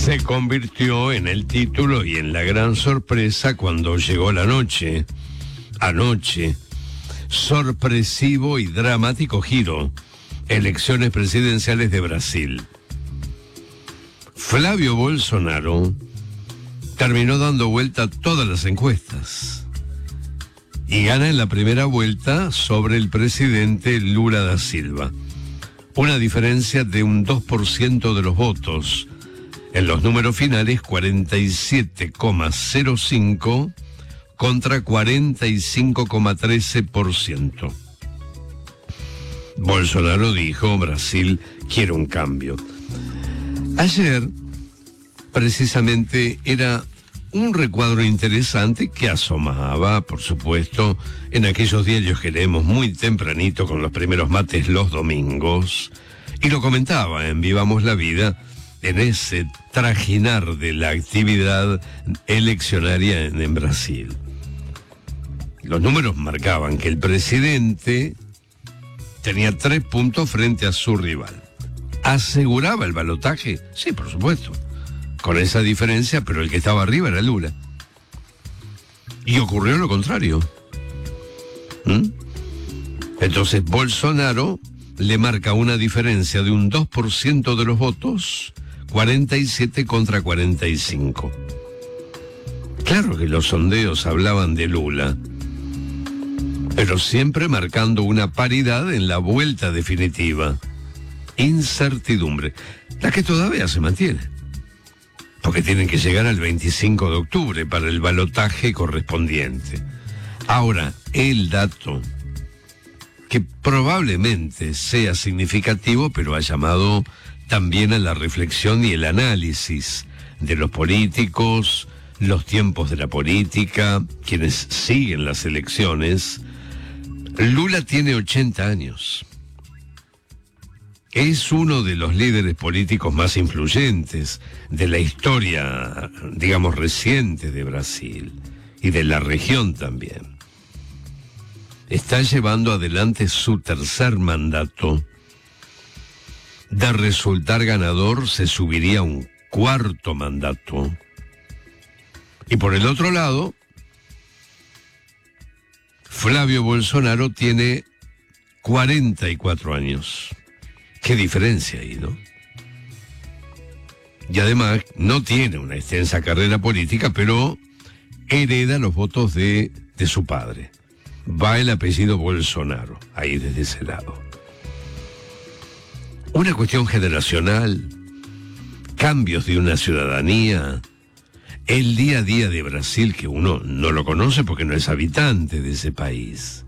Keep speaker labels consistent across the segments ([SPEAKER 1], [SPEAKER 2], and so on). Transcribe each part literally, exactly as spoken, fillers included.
[SPEAKER 1] se convirtió en el título y en la gran sorpresa cuando llegó la noche. Anoche, sorpresivo y dramático giro. Elecciones presidenciales de Brasil. Flavio Bolsonaro terminó dando vuelta a todas las encuestas y gana en la primera vuelta sobre el presidente Lula da Silva. Una diferencia de un dos por ciento de los votos. En los números finales, cuarenta y siete coma cero cinco contra cuarenta y cinco coma trece por ciento. Bolsonaro dijo, Brasil quiere un cambio. Ayer, precisamente, era un recuadro interesante que asomaba, por supuesto, en aquellos diarios que leemos muy tempranito con los primeros mates los domingos, y lo comentaba en Vivamos la Vida, en ese trajinar de la actividad eleccionaria en, en Brasil. Los números marcaban que el presidente tenía tres puntos frente a su rival. ¿Aseguraba el balotaje? Sí, por supuesto, con esa diferencia, pero el que estaba arriba era Lula. Y ocurrió lo contrario. ¿Mm? Entonces Bolsonaro le marca una diferencia de un dos por ciento de los votos, cuarenta y siete contra cuarenta y cinco. Claro que los sondeos hablaban de Lula, pero siempre marcando una paridad en la vuelta definitiva. Incertidumbre, la que todavía se mantiene, porque tienen que llegar al veinticinco de octubre para el balotaje correspondiente. Ahora, el dato que probablemente sea significativo, pero ha llamado también a la reflexión y el análisis de los políticos, los tiempos de la política, quienes siguen las elecciones. Lula tiene ochenta años. Es uno de los líderes políticos más influyentes de la historia, digamos, reciente de Brasil y de la región también. Está llevando adelante su tercer mandato. De resultar ganador, se subiría a un cuarto mandato. Y por el otro lado, Flavio Bolsonaro tiene cuarenta y cuatro años. Qué diferencia ahí, ¿no? Y además no tiene una extensa carrera política, pero hereda los votos de, de su padre. Va el apellido Bolsonaro, ahí desde ese lado. Una cuestión generacional, cambios de una ciudadanía, el día a día de Brasil que uno no lo conoce porque no es habitante de ese país.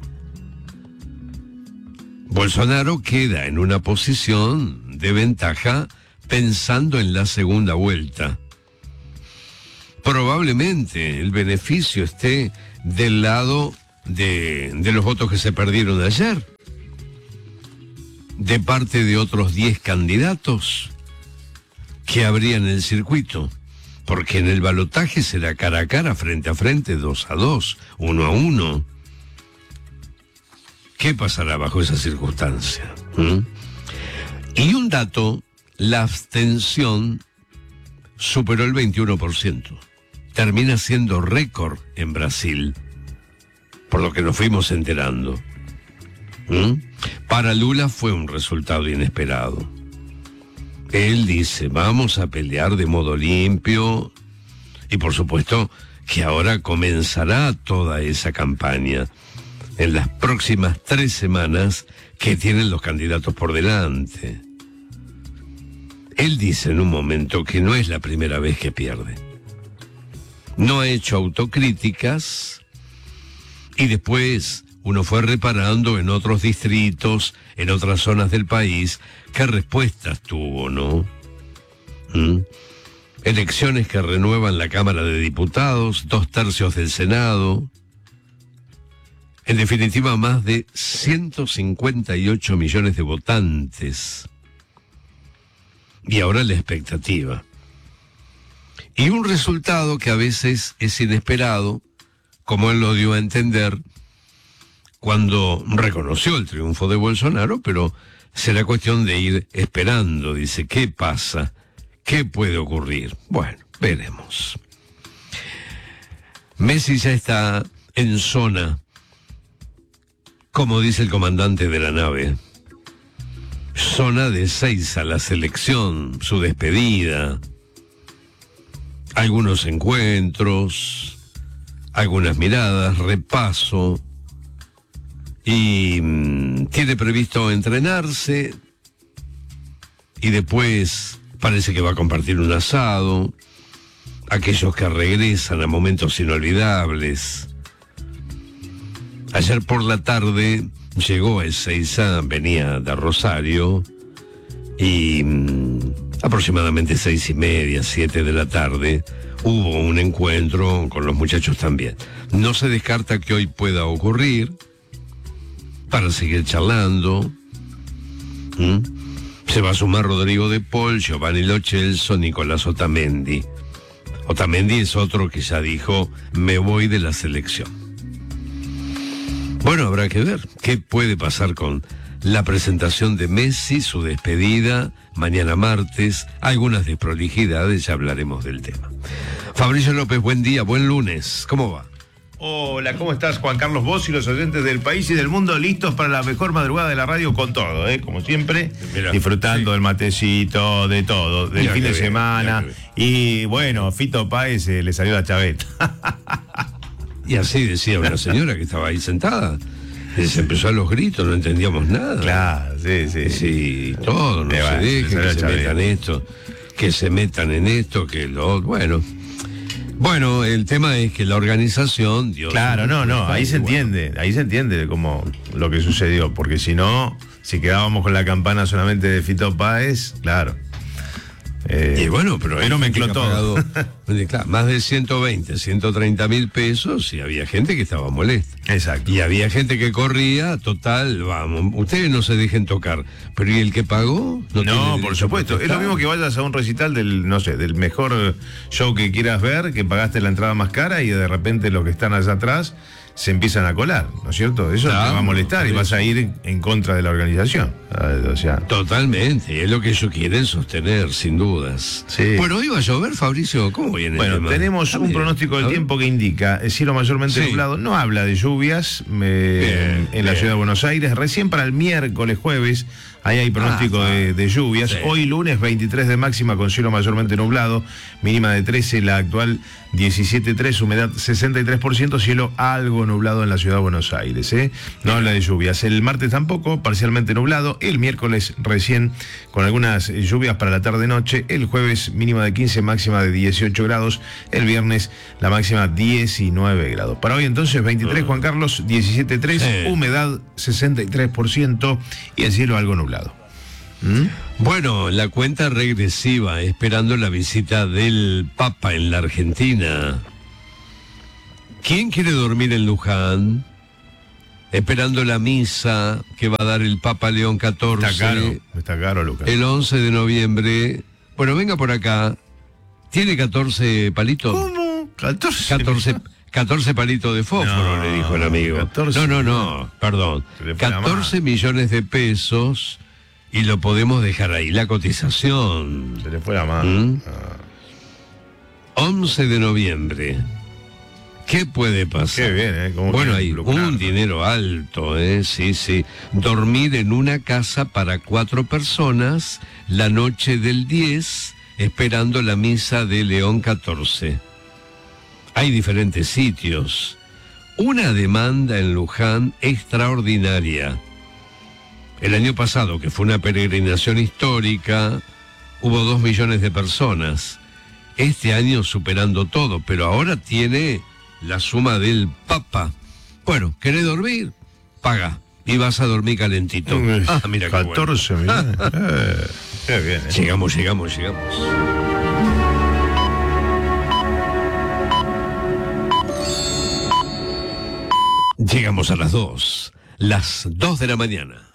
[SPEAKER 1] Bolsonaro queda en una posición de ventaja pensando en la segunda vuelta. Probablemente el beneficio esté del lado de, de los votos que se perdieron ayer, de parte de otros diez candidatos que habrían el circuito, porque en el balotaje será cara a cara, frente a frente, dos a dos, uno a uno. ¿Qué pasará bajo esa circunstancia? ¿Mm? Y un dato, la abstención superó el veintiuno por ciento. Termina siendo récord en Brasil, por lo que nos fuimos enterando. ¿Mm? Para Lula fue un resultado inesperado. Él dice, vamos a pelear de modo limpio, y por supuesto que ahora comenzará toda esa campaña en las próximas tres semanas que tienen los candidatos por delante. Él dice en un momento que no es la primera vez que pierde. No ha hecho autocríticas y después uno fue reparando en otros distritos, en otras zonas del país, qué respuestas tuvo, ¿no? ¿Mm? Elecciones que renuevan la Cámara de Diputados, dos tercios del Senado. En definitiva, más de ciento cincuenta y ocho millones de votantes. Y ahora la expectativa. Y un resultado que a veces es inesperado, como él lo dio a entender cuando reconoció el triunfo de Bolsonaro, pero será cuestión de ir esperando. Dice, ¿qué pasa? ¿Qué puede ocurrir? Bueno, veremos. Messi ya está en zona, como dice el comandante de la nave. Zona de Ezeiza, la selección, su despedida, algunos encuentros, algunas miradas, repaso, y mmm, tiene previsto entrenarse, y después parece que va a compartir un asado, aquellos que regresan a momentos inolvidables. Ayer por la tarde llegó a Ezeiza, venía de Rosario, y mmm, aproximadamente seis y media, siete de la tarde, hubo un encuentro con los muchachos también. No se descarta que hoy pueda ocurrir, para seguir charlando. ¿Mm? Se va a sumar Rodrigo de Paul, Giovanni Lo Celso, Nicolás Otamendi. Otamendi es otro que ya dijo, me voy de la selección. Bueno, habrá que ver qué puede pasar con la presentación de Messi, su despedida, mañana martes, algunas desprolijidades, ya hablaremos del tema. Fabricio López, buen día, buen lunes, ¿cómo va?
[SPEAKER 2] Hola, ¿cómo estás, Juan Carlos? Vos y los oyentes del país y del mundo listos para la mejor madrugada de la radio con todo, ¿eh? Como siempre, Mirá, disfrutando sí. del matecito, de todo, del Mirá fin de bien, semana. Y bueno, Fito Páez eh, le salió la chaveta.
[SPEAKER 1] Y así decía una señora que estaba ahí sentada. Se empezó a los gritos, no entendíamos nada.
[SPEAKER 2] Claro, sí, sí.
[SPEAKER 1] Sí, todo, no se va, dejen que se chaveta. metan esto, que se metan en esto, que lo... Bueno... Bueno, el tema es que la organización... Dios,
[SPEAKER 2] claro, no, no, ahí se entiende, bueno. ahí se entiende como lo que sucedió, porque si no, si quedábamos con la campana solamente de Fito Páez, claro.
[SPEAKER 1] Eh, y bueno, pero...
[SPEAKER 2] Pero mezcló todo.
[SPEAKER 1] Pagado, claro, más de ciento veinte, ciento treinta mil pesos, y había gente que estaba molesta.
[SPEAKER 2] Exacto.
[SPEAKER 1] Y había gente que corría, total, vamos, ustedes no se dejen tocar. Pero ¿y el que pagó?
[SPEAKER 2] No, no por supuesto. Es lo mismo que vayas a un recital del, no sé, del mejor show que quieras ver, que pagaste la entrada más cara y de repente los que están allá atrás se empiezan a colar, ¿no es cierto? Eso claro, te va a molestar y vas a ir en contra de la organización. O sea,
[SPEAKER 1] totalmente, es lo que ellos quieren sostener, sin dudas.
[SPEAKER 2] Sí.
[SPEAKER 1] Bueno, hoy va a llover, Fabricio, ¿cómo viene
[SPEAKER 2] bueno,
[SPEAKER 1] el tema?
[SPEAKER 2] tenemos un pronóstico del tiempo que indica el cielo mayormente sí. nublado, no habla de lluvias eh, bien, en la bien. ciudad de Buenos Aires, recién para el miércoles, jueves, ahí hay pronóstico ah, de, de lluvias. Sí. Hoy lunes veintitrés de máxima con cielo mayormente nublado, mínima de trece, la actual diecisiete punto tres, humedad sesenta y tres por ciento, cielo algo nublado en la ciudad de Buenos Aires. ¿eh? No habla de lluvias. El martes tampoco, parcialmente nublado. El miércoles recién con algunas lluvias para la tarde-noche. El jueves mínima de quince, máxima de dieciocho grados. El viernes la máxima diecinueve grados. Para hoy entonces veintitrés, Juan Carlos, diecisiete punto tres, sí. humedad sesenta y tres por ciento y el cielo algo nublado.
[SPEAKER 1] ¿Mm? Bueno, la cuenta regresiva, esperando la visita del Papa en la Argentina. ¿Quién quiere dormir en Luján? Esperando la misa que va a dar el Papa León catorce.
[SPEAKER 2] Está caro, está caro, Lucas.
[SPEAKER 1] El once de noviembre. Bueno, venga por acá. ¿Tiene catorce palitos?
[SPEAKER 2] ¿Cómo? catorce.
[SPEAKER 1] catorce, catorce palitos de fósforo, no, le dijo el amigo.
[SPEAKER 2] catorce,
[SPEAKER 1] no, no, no, perdón. catorce millones de pesos. Y lo podemos dejar ahí, la cotización.
[SPEAKER 2] Se le fue la mano.
[SPEAKER 1] ¿Mm? Ah. once de noviembre. ¿Qué puede pasar?
[SPEAKER 2] Qué bien, ¿eh? ¿Cómo
[SPEAKER 1] bueno, hay
[SPEAKER 2] lucrar,
[SPEAKER 1] un
[SPEAKER 2] ¿no?
[SPEAKER 1] dinero alto, ¿eh? Sí, sí. Dormir en una casa para cuatro personas la noche del diez, esperando la misa de León catorce. Hay diferentes sitios. Una demanda en Luján extraordinaria. El año pasado, que fue una peregrinación histórica, hubo dos millones de personas. Este año superando todo, pero ahora tiene la suma del Papa. Bueno, ¿querés dormir? Paga. Y vas a dormir calentito.
[SPEAKER 2] Uy, ah, mira qué catorce
[SPEAKER 1] bueno.
[SPEAKER 2] millones. eh, qué bien. Eh.
[SPEAKER 1] Llegamos, llegamos, llegamos. Llegamos a las dos. Las dos de la mañana.